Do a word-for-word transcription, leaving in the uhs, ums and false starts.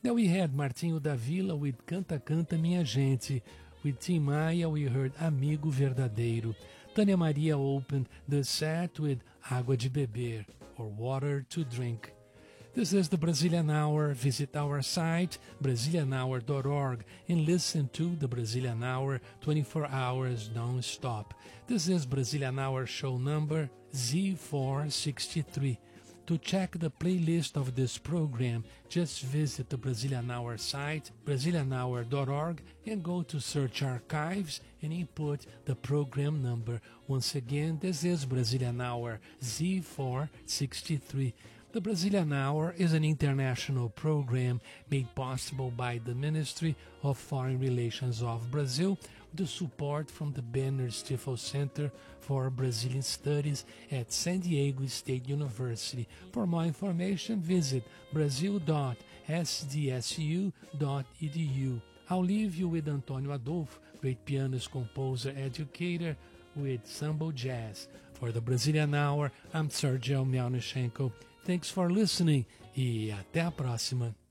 Then we had Martinho da Vila with Canta Canta Minha Gente. With Tim Maia, we heard Amigo Verdadeiro. Tânia Maria opened the set with Água de Beber, or Water to Drink. This is the Brazilian Hour. Visit our site, Brazilian hour dot org, and listen to the Brazilian Hour twenty-four hours non-stop. This is Brazilian Hour show number Z four sixty-three. To check the playlist of this program, just visit the Brazilian Hour site, Brazilian hour dot org, and go to Search Archives and input the program number. Once again, this is Brazilian Hour Z four sixty-three. The Brazilian Hour is an international program made possible by the Ministry of Foreign Relations of Brazil with the support from the Banner Stifel Center for Brazilian Studies at San Diego State University. For more information, visit brazil dot s d s u dot e d u. I'll leave you with Antonio Adolfo, great pianist, composer, educator, with Sambo Jazz. For the Brazilian Hour, I'm Sergio Miaunushenko. Thanks for listening e até a próxima.